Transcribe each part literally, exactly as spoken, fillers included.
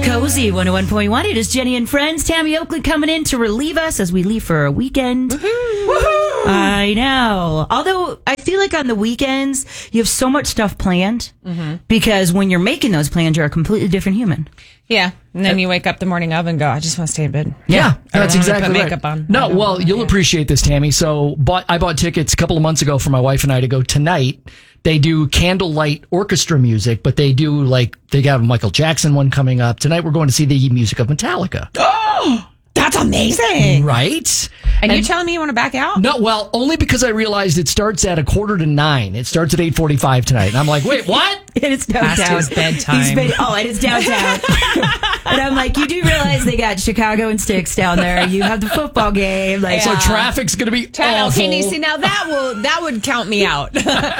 Cozy one oh one point one. It is Jenny and Friends. Tammy Oakley coming in to relieve us as we leave for a weekend. Woohoo! Woohoo! I know. Although I feel like on the weekends, you have so much stuff planned mm-hmm. because when you're making those plans, you're a completely different human. Yeah. And then you wake up the morning of and go, I just want to stay in bed. Yeah, yeah that's exactly put right. Makeup on. No, well, you'll yeah. appreciate this, Tammy. So bought, I bought tickets a couple of months ago for my wife and I to go tonight. They do candlelight orchestra music, but they do like, they got a Michael Jackson one coming up. Tonight we're going to see the music of Metallica. Oh, that's amazing. Right? And, and you're telling me you want to back out? No, well, only because I realized it starts at a quarter to nine. It starts at eight forty-five tonight. And I'm like, wait, what? And it's downtown. It's bedtime. He's been, oh, and it's downtown. And I'm like, you do realize they got Chicago and Styx down there. You have the football game. Like, yeah. So uh, traffic's going to be Tra- awful. Okay, see, now that will that would count me out.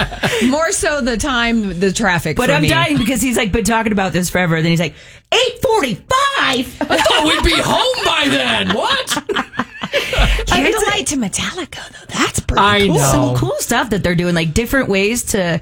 More so the time, the traffic. But for I'm me. dying because he's like been talking about this forever. Then he's like, eight forty-five. I thought we'd be home by then. What? Candlelight to Metallica, though. That's pretty I cool. know. Some cool stuff that they're doing, like different ways to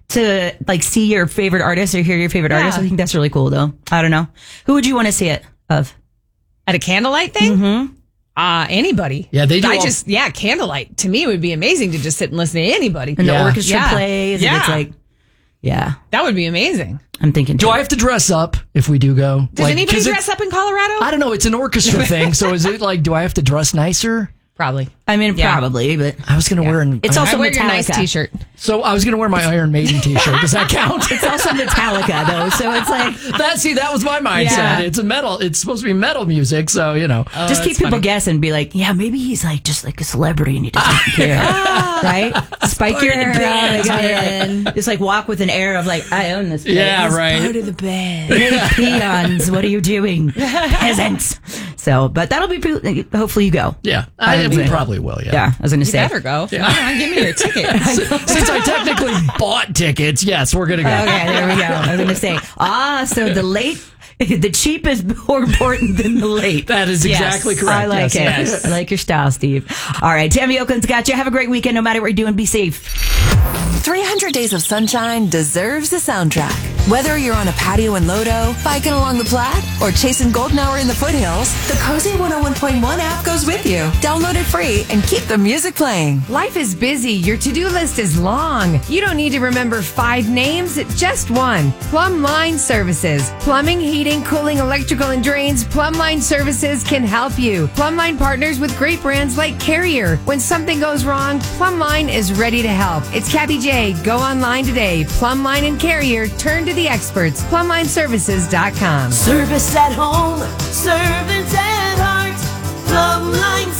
to like see your favorite artist or hear your favorite yeah. artist. I think that's really cool, though. I don't know. Who would you want to see it of? At a candlelight thing? Mm-hmm. Uh, anybody. Yeah, they do. I all- just, yeah, candlelight. To me, it would be amazing to just sit and listen to anybody. And Yeah. the orchestra Yeah. plays. Yeah. And it's like, yeah. That would be amazing. I'm thinking. Do I have to dress up if we do go? Does like, anybody 'cause dress it, up in Colorado? I don't know. It's an orchestra thing. So is it like, do I have to dress nicer? Probably. I mean, Yeah. probably, but I was going to Yeah. wear an. It's I- also I wear your nice Metallica. t-shirt. So I was going to wear my Iron Maiden t-shirt. Does that count? it's also Metallica, though. So it's like, that see, that was my mindset. Yeah. It's a metal. It's supposed to be metal music. So you know, Oh, just keep that's people funny. guessing. Be like, yeah, maybe he's like just like a celebrity and he doesn't care, right? Spike your hair out, like, band. uh, just like walk with an air of like, I own this place. yeah, It's right. Part of the band. Hey, peons, what are you doing, peasants? So, but that'll be pretty- hopefully you go. Yeah, I, I we would say. probably will. Yeah. Yeah, I was going to You say. better go. Yeah. Uh, give me your ticket. Since I technically bought tickets, yes, we're gonna go. Okay, there we go. I was going to say, ah, so the late, the cheap is more important than the late. That is Yes. exactly correct. I like yes. it. Yes. I like your style, Steve. All right, Tammy Oakland's got you. Have a great weekend, no matter what you're doing. Be safe. three hundred Days of Sunshine deserves a soundtrack. Whether you're on a patio in Lodo, biking along the Platte, or chasing golden hour in the foothills, the Cozy one oh one point one app goes with you. Download it free and keep the music playing. Life is busy. Your to-do list is long. You don't need to remember five names, just one. Plumb Line Services. Plumbing, heating, cooling, electrical, and drains, Plumb Line Services can help you. Plumb Line partners with great brands like Carrier. When something goes wrong, Plumb Line is ready to help. It's Kathy J. Go online today. Plumb Line and Carrier. Turn to the experts. plumb line services dot com. Service at home, service at heart, Plumb Line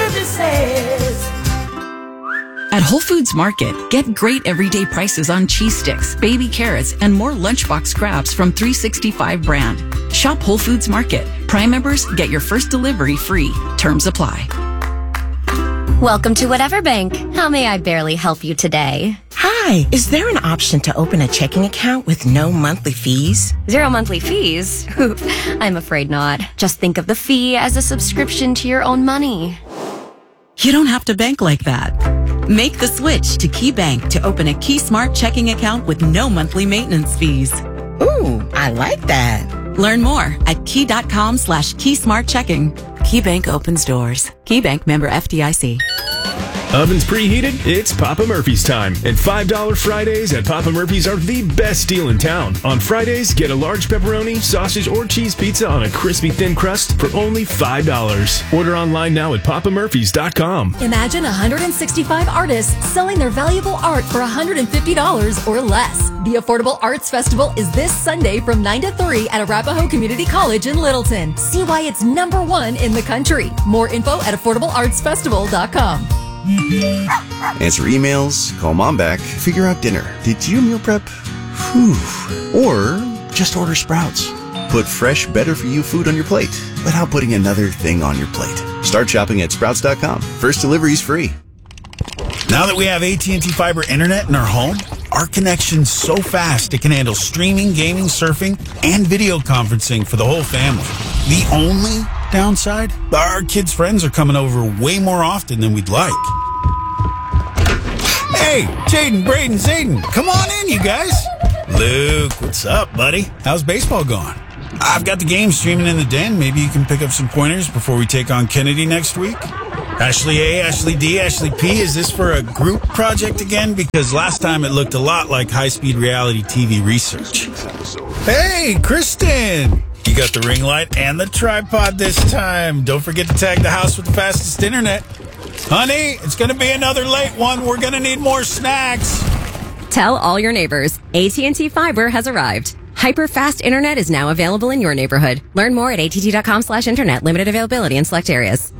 Services. At Whole Foods Market, get great everyday prices on cheese sticks, baby carrots, and more lunchbox scraps from three sixty-five brand. Shop Whole Foods Market. Prime members get your first delivery free. Terms apply. Welcome to Whatever Bank. How may I barely help you today? Hi, is there an option to open a checking account with no monthly fees? Zero monthly fees? I'm afraid not. Just think of the fee as a subscription to your own money. You don't have to bank like that. Make the switch to Key Bank to open a Key Smart checking account with no monthly maintenance fees. Ooh, I like that. Learn more at key.com slash Key Smart Checking. Key Bank opens doors. Key Bank member F D I C. Ovens preheated? It's Papa Murphy's time. And five dollar Fridays at Papa Murphy's are the best deal in town. On Fridays, get a large pepperoni, sausage, or cheese pizza on a crispy thin crust for only five dollars. Order online now at papa murphys dot com. Imagine one hundred sixty-five artists selling their valuable art for one hundred fifty dollars or less. The Affordable Arts Festival is this Sunday from nine to three at Arapahoe Community College in Littleton. See why it's number one in the country. More info at affordable arts festival dot com. Answer emails, call mom back, figure out dinner. Did you meal prep? Whew. Or just order Sprouts. Put fresh, better-for-you food on your plate without putting another thing on your plate. Start shopping at sprouts dot com. First delivery's free. Now that we have A T and T Fiber Internet in our home, our connection's so fast it can handle streaming, gaming, surfing, and video conferencing for the whole family. The only downside? Our kids' friends are coming over way more often than we'd like. Hey, Jaden, Braden, Zayden, come on in, you guys. Luke, what's up, buddy? How's baseball going? I've got the game streaming in the den. Maybe you can pick up some pointers before we take on Kennedy next week. Ashley A, Ashley D, Ashley P, is this for a group project again? Because last time it looked a lot like high-speed reality T V research. Hey, Kristen! You got the ring light and the tripod this time. Don't forget to tag the house with the fastest internet. Honey, it's going to be another late one. We're going to need more snacks. Tell all your neighbors, A T and T Fiber has arrived. Hyper-fast internet is now available in your neighborhood. Learn more at att.com slash internet. Limited availability in select areas.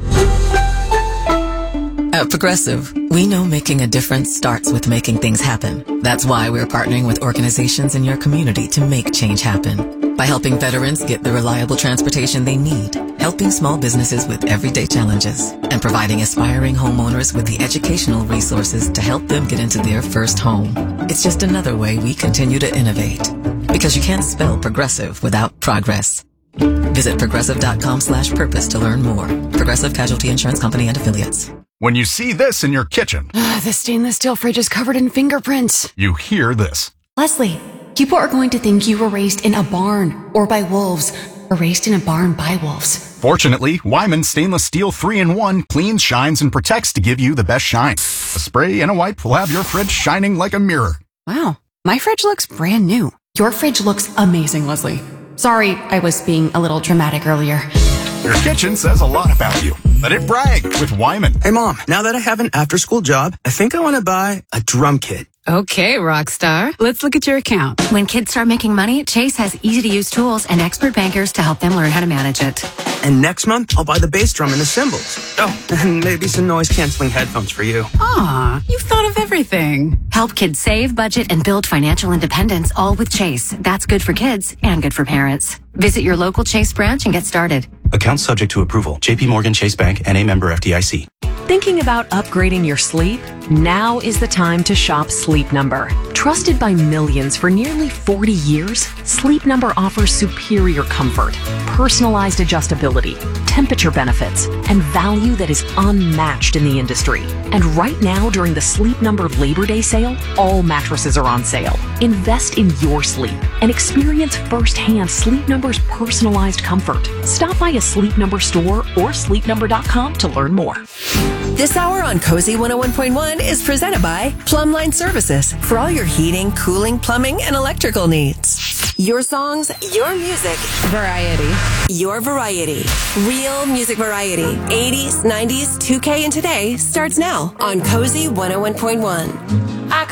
At Progressive, we know making a difference starts with making things happen. That's why we're partnering with organizations in your community to make change happen. By helping veterans get the reliable transportation they need, helping small businesses with everyday challenges, and providing aspiring homeowners with the educational resources to help them get into their first home. It's just another way we continue to innovate. Because you can't spell progressive without progress. Visit progressive.com slash purpose to learn more. Progressive Casualty Insurance Company and Affiliates. When you see this in your kitchen, The stainless steel fridge is covered in fingerprints. you hear this. Leslie, people are going to think you were raised in a barn or by wolves or raised in a barn by wolves. Fortunately, Wyman Stainless Steel three in one cleans, shines, and protects to give you the best shine. A spray and a wipe will have your fridge shining like a mirror. Wow, my fridge looks brand new. Your fridge looks amazing, Leslie. Sorry, I was being a little dramatic earlier. Your kitchen says a lot about you. Let it brag with Wyman. Hey, Mom, now that I have an after-school job, I think I want to buy a drum kit. Okay, Rockstar. Let's look at your account. When kids start making money, Chase has easy-to-use tools and expert bankers to help them learn how to manage it. And next month, I'll buy the bass drum and the cymbals. Oh, and maybe some noise-canceling headphones for you. Aw, you've thought of everything. Help kids save, budget, and build financial independence, all with Chase. That's good for kids and good for parents. Visit your local Chase branch and get started. Account subject to approval. J P Morgan Chase Bank and a member F D I C. Thinking about upgrading your sleep? Now is the time to shop Sleep Number. Trusted by millions for nearly forty years, Sleep Number offers superior comfort, personalized adjustability, temperature benefits, and value that is unmatched in the industry. And right now, during the Sleep Number Labor Day sale, all mattresses are on sale. Invest in your sleep and experience firsthand Sleep Number's personalized comfort. Stop by a Sleep Number store or sleep number dot com to learn more. This hour on Cozy one oh one point one is presented by Plumline Services for all your heating, cooling, plumbing, and electrical needs. Your songs, your music. Variety. Your variety. Real music variety. eighties, nineties, two K, and today starts now on Cozy one oh one point one.